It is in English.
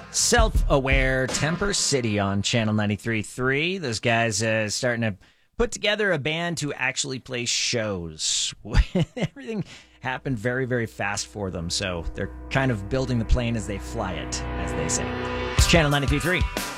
Self-Aware, Temper City on Channel 93.3. Those guys starting to put together a band to actually play shows. Everything happened very, very fast for them, so they're kind of building the plane as they fly it, as they say. It's Channel 93.3.